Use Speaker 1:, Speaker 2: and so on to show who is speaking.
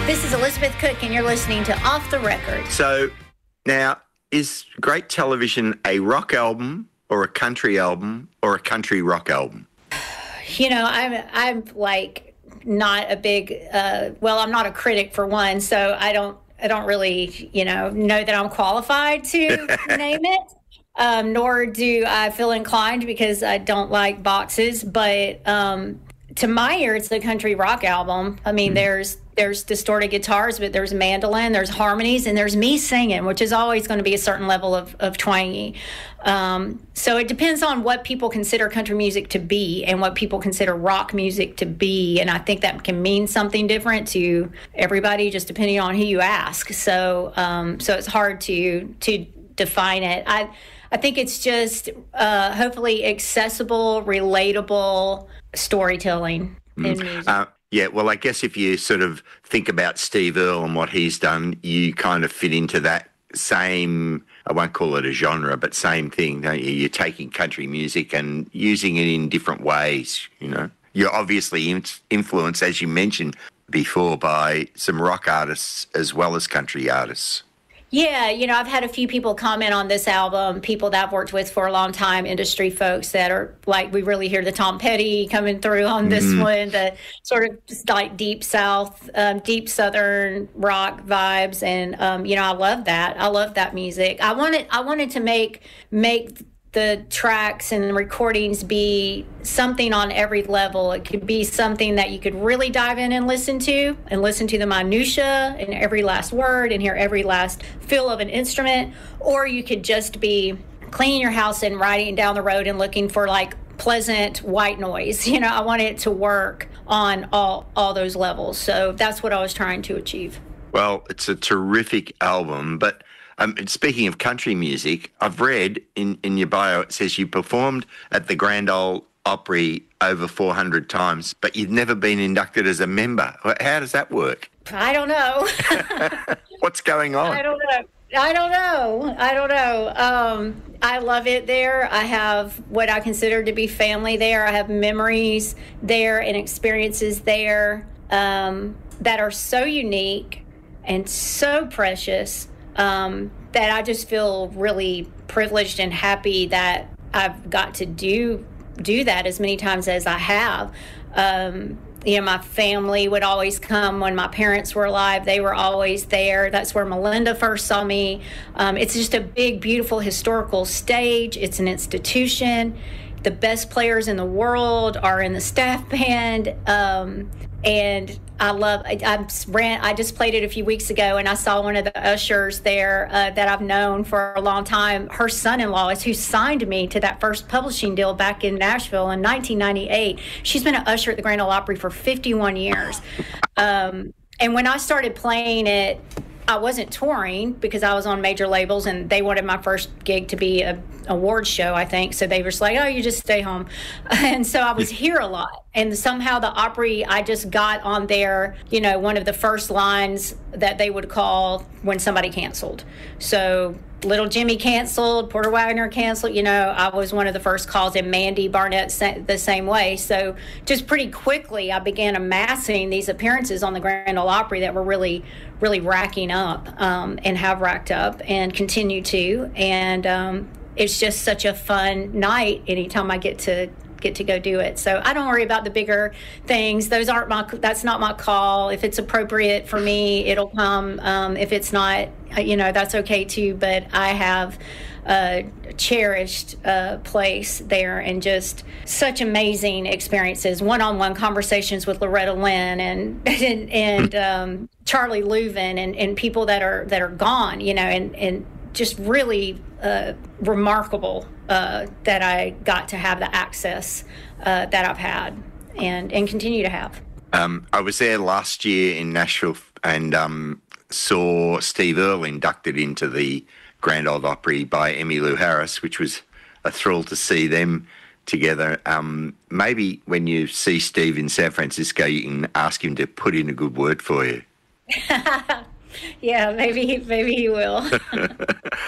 Speaker 1: This is Elizabeth Cook, and you're listening to Off the Record.
Speaker 2: So now, is Great Television a rock album or a country album or a country rock album?
Speaker 1: You know, I'm like not a big, I'm not a critic for one, so I don't really, know that I'm qualified to name it. Nor do I feel inclined because I don't like boxes. But to my ear, it's a country rock album. I mean, there's distorted guitars, but there's mandolin, there's harmonies, and there's me singing, which is always going to be a certain level of twangy. So it depends on what people consider country music to be and what people consider rock music to be. And I think that can mean something different to everybody, just depending on who you ask. So it's hard to define it. I think it's just hopefully accessible, relatable storytelling in music.
Speaker 2: Yeah, well, I guess if you sort of think about Steve Earle and what he's done, you kind of fit into that same, I won't call it a genre, but same thing, don't you? You're taking country music and using it in different ways, You're obviously influenced, as you mentioned before, by some rock artists as well as country artists.
Speaker 1: Yeah, I've had a few people comment on this album, people that I've worked with for a long time, industry folks that are like, we really hear the Tom Petty coming through on this one, the sort of just like deep South, deep Southern rock vibes. And, I love that. I love that music. I wanted to make the tracks and recordings be something on every level. It could be something that you could really dive in and listen to the minutia and every last word and hear every last feel of an instrument, or you could just be cleaning your house and riding down the road and looking for like pleasant white noise. I wanted it to work on all those levels. So that's what I was trying to achieve.
Speaker 2: Well, it's a terrific album, but speaking of country music, I've read in your bio, it says you performed at the Grand Ole Opry over 400 times, but you've never been inducted as a member. How does that work?
Speaker 1: I don't know.
Speaker 2: What's going on?
Speaker 1: I don't know. I love it there. I have what I consider to be family there. I have memories there and experiences there that are so unique and so precious. That I just feel really privileged and happy that I've got to do that as many times as I have. My family would always come when my parents were alive. They were always there. That's where Melinda first saw me. It's just a big, beautiful historical stage. It's an institution. The best players in the world are in the staff band. And I just played it a few weeks ago, and I saw one of the ushers there that I've known for a long time. Her son-in-law is who signed me to that first publishing deal back in Nashville in 1998. She's been an usher at the Grand Ole Opry for 51 years. And when I started playing it, I wasn't touring because I was on major labels, and they wanted my first gig to be a award show, I think. So they were just like, oh, you just stay home. And so I was here a lot. And somehow the Opry, I just got on there, one of the first lines that they would call when somebody canceled. So Little Jimmy canceled, Porter Wagoner canceled, I was one of the first calls, and Mandy Barnett the same way. So just pretty quickly, I began amassing these appearances on the Grand Ole Opry that were really, really racking up and have racked up and continue to. And it's just such a fun night anytime I get to go do it. So I don't worry about the bigger things. That's not my call. If it's appropriate for me, it'll come. If it's not, that's okay too. But I have a cherished place there, and just such amazing experiences, one-on-one conversations with Loretta Lynn and Charlie Louvin and people that are gone, and just really remarkable that I got to have the access that I've had and continue to have.
Speaker 2: I was there last year in Nashville and saw Steve Earle inducted into the Grand Ole Opry by Emmylou Harris, which was a thrill to see them together. Maybe when you see Steve in San Francisco, you can ask him to put in a good word for you.
Speaker 1: Yeah, maybe he will.